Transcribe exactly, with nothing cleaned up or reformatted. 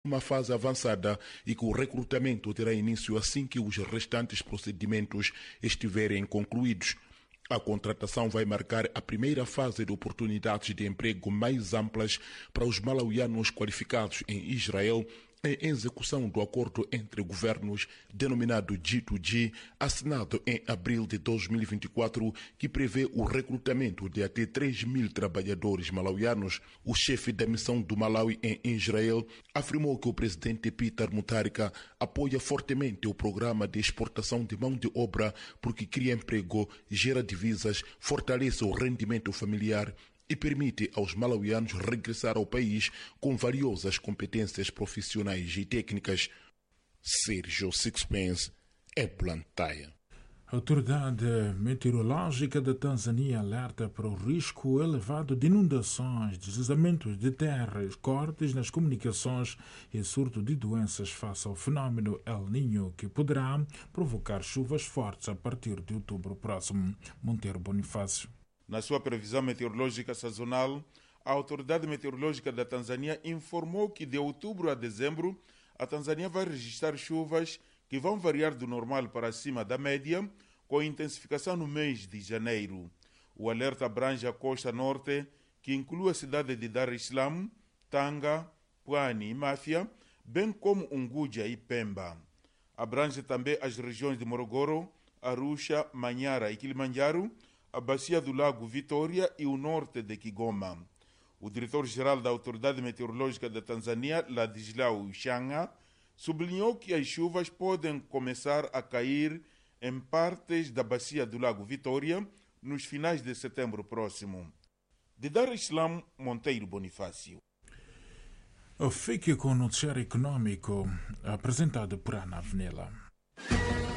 uma fase avançada e que o recrutamento terá início assim que os restantes procedimentos estiverem concluídos. A contratação vai marcar a primeira fase de oportunidades de emprego mais amplas para os malauianos qualificados em Israel, em execução do acordo entre governos denominado G dois G, assinado em abril de dois mil e vinte e quatro, que prevê o recrutamento de até três mil trabalhadores malauianos. O chefe da missão do Malawi em Israel afirmou que o presidente Peter Mutharika apoia fortemente o programa de exportação de mão de obra porque cria emprego, gera divisas, fortalece o rendimento familiar e permite aos malauianos regressar ao país com valiosas competências profissionais e técnicas. Sérgio Sixpence é Blantyre. A Autoridade Meteorológica da Tanzânia alerta para o risco elevado de inundações, deslizamentos de terras, cortes nas comunicações e surto de doenças face ao fenómeno El Niño, que poderá provocar chuvas fortes a partir de outubro próximo. Monteiro Bonifácio. Na sua previsão meteorológica sazonal, a Autoridade Meteorológica da Tanzânia informou que de outubro a dezembro a Tanzânia vai registrar chuvas que vão variar do normal para acima da média, com intensificação no mês de janeiro. O alerta abrange a costa norte, que inclui a cidade de Dar es Salaam, Tanga, Pwani e Máfia, bem como Unguja e Pemba. Abrange também as regiões de Morogoro, Arusha, Manyara e Kilimanjaro, a bacia do Lago Vitória e o norte de Kigoma. O diretor-geral da Autoridade Meteorológica da Tanzânia, Ladislau Shanga, sublinhou que as chuvas podem começar a cair em partes da bacia do Lago Vitória nos finais de setembro próximo. De Dar es Salaam, Monteiro Bonifácio. Fique com o noticiário econômico apresentado por Ana Avenela.